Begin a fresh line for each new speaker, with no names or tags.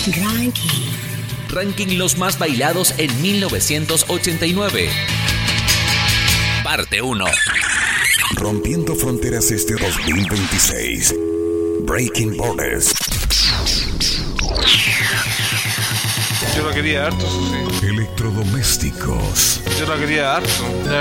Ranking los más bailados en 1989. Parte 1.
Rompiendo fronteras este 2026. Breaking Borders.
Yo lo quería harto, eso sí.
Electrodomésticos.
Yo lo quería harto.